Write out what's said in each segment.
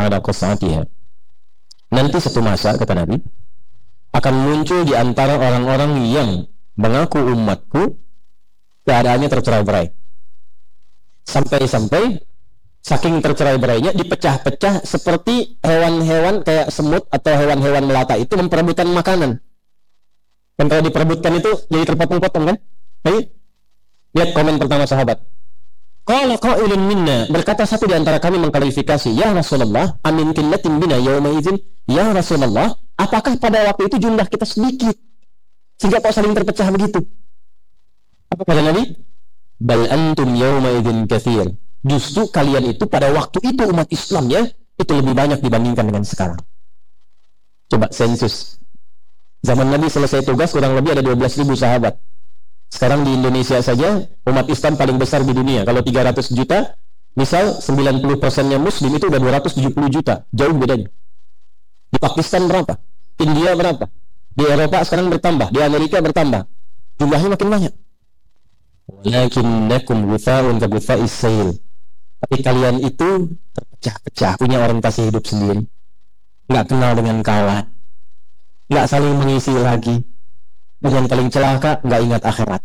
ba'da qas'atiha. Nanti satu masa, kata Nabi, akan muncul di antara orang-orang yang mengaku umatku keadaannya tercerai-berai. Sampai-sampai saking tercerai-berainya dipecah-pecah seperti hewan-hewan kayak semut atau hewan-hewan melata itu memperebutkan makanan. Dan kalau diperebutkan itu jadi terpotong-potong kan? Ayo, lihat komen pertama sahabat. Qala qailun minna, berkata satu di antara kami mengklarifikasi, ya Rasulullah, amin qillatin bina yauma idzin, ya Rasulullah, apakah pada waktu itu jumlah kita sedikit sehingga kok saling terpecah begitu? Apa kata Nabi? Bal antum yauma idzin katsir. Justru kalian itu pada waktu itu umat Islamnya itu lebih banyak dibandingkan dengan sekarang. Coba sensus. Zaman Nabi selesai tugas kurang lebih ada 12.000 sahabat. Sekarang di Indonesia saja umat Islam paling besar di dunia. Kalau 300 juta, misal 90%-nya Muslim, itu udah 270 juta. Jauh bedanya. Di Pakistan berapa? India berapa? Di Eropa sekarang bertambah, di Amerika bertambah. Jumlahnya makin banyak. Walakinnakum gutha'un ka gutha'is sayl. Tapi kalian itu terpecah-pecah, punya orientasi hidup sendiri. Nggak kenal dengan kawan. Nggak saling mengisi lagi. Dan yang paling celaka, nggak ingat akhirat.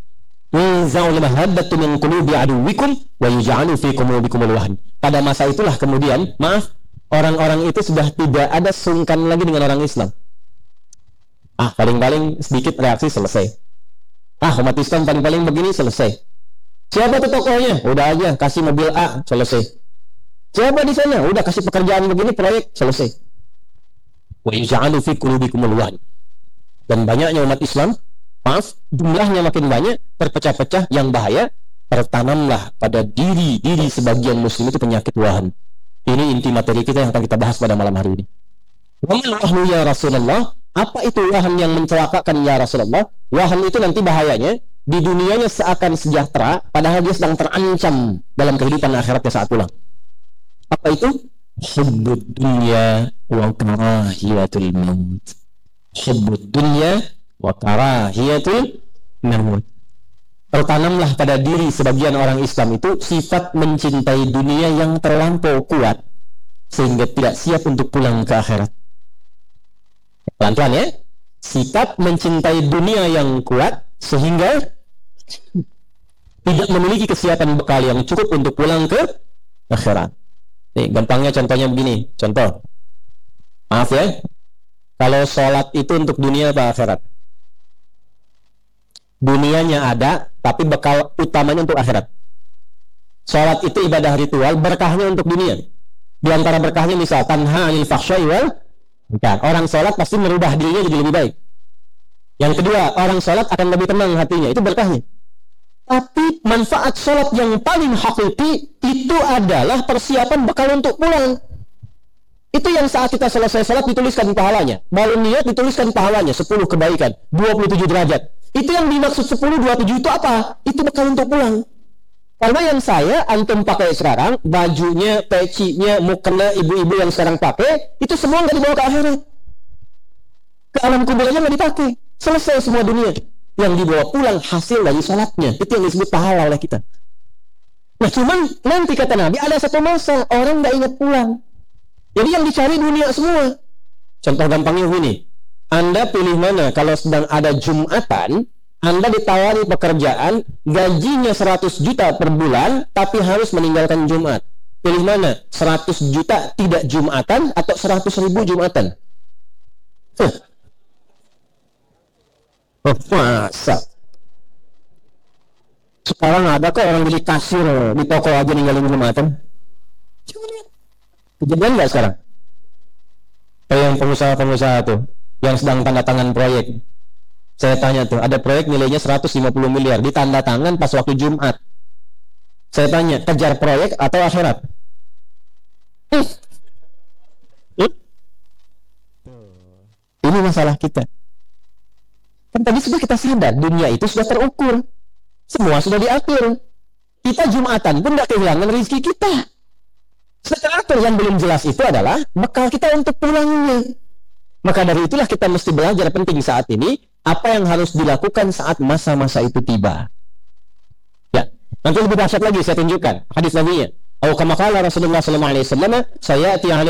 Pada masa itulah kemudian, maaf, orang-orang itu sudah tidak ada sungkan lagi dengan orang Islam. Paling-paling sedikit reaksi selesai. Umat Islam paling-paling begini selesai. Siapa tuh tokohnya? Udah aja kasih mobil A, selesai. Siapa di sana? Udah kasih pekerjaan begini, proyek, selesai. Wa yuj'alu fi qulubikumul wahn. Dan banyaknya umat Islam, maaf, jumlahnya makin banyak, terpecah-pecah, yang bahaya, tertanamlah pada diri sebagian muslim itu penyakit wahan. Ini inti materi kita yang akan kita bahas pada malam hari ini. Wamal wahnu ya Rasulullah, apa itu wahan yang mencelakakan ya Rasulullah? Wahan itu nanti bahayanya, di dunianya seakan sejahtera, padahal dia sedang terancam dalam kehidupan akhiratnya saat pulang. Apa itu? Hubbud dunya wa karahiyatul maut. Hubbud dunya wa karahiyatul maut. Tertanamlah pada diri sebagian orang Islam itu sifat mencintai dunia yang terlampau kuat sehingga tidak siap untuk pulang ke akhirat. Pelan-pelan ya. Sifat mencintai dunia yang kuat sehingga tidak memiliki kesiapan bekal yang cukup untuk pulang ke akhirat. Nih, gampangnya contohnya begini. Contoh. Maaf ya. Kalau sholat itu untuk dunia apa akhirat? Dunianya ada, tapi bekal utamanya untuk akhirat. Sholat itu ibadah ritual, berkahnya untuk dunia. Di antara berkahnya misal tanha 'anil fahsya'i wal munkar. Orang sholat pasti merubah dirinya jadi lebih baik. Yang kedua, orang sholat akan lebih tenang hatinya. Itu berkahnya. Tapi manfaat sholat yang paling hakiki itu adalah persiapan bekal untuk pulang. Itu yang saat kita selesai sholat dituliskan pahalanya. Baru niat dituliskan pahalanya 10 kebaikan, 27 derajat. Itu yang dimaksud 10, 27 itu apa? Itu bekal untuk pulang. Karena yang saya antum pakai sekarang, bajunya, pecinya, mukena ibu-ibu yang sekarang pakai, itu semua nggak dibawa ke akhirat. Ke alam kuburannya nggak dipakai. Selesai semua dunia. Yang dibawa pulang hasil dari sholatnya. Itu yang disebut pahala oleh kita. Nah cuman nanti kata Nabi ada satu masa orang nggak ingat pulang. Jadi yang dicari dunia semua. Contoh gampangnya gini. Anda pilih mana kalau sedang ada Jumatan, Anda ditawari pekerjaan, gajinya 100 juta per bulan, tapi harus meninggalkan Jumat. Pilih mana? 100 juta tidak Jumatan atau 100.000 Jumatan? Masa? Sekarang ada kok orang jadi kasir di toko aja ninggalin Jumatan? Kejadian nggak sekarang? Kayak yang pengusaha-pengusaha tuh yang sedang tanda tangan proyek. Saya tanya tuh, ada proyek nilainya 150 miliar, ditanda tangan pas waktu Jumat. Saya tanya, kejar proyek atau akhirat? Ini masalah kita. Kan tadi sudah kita sadar, dunia itu sudah terukur. Semua sudah diatur. Kita Jumatan pun tidak kehilangan rezeki kita. Sekarang yang belum jelas itu adalah bekal kita untuk pulangnya. Maka dari itulah kita mesti belajar penting saat ini apa yang harus dilakukan saat masa-masa itu tiba. Ya, nanti lebih dahsyat lagi saya tunjukkan hadis Nabi-nya. Atau kama qala Rasulullah sallallahu alaihi wasallam, sayati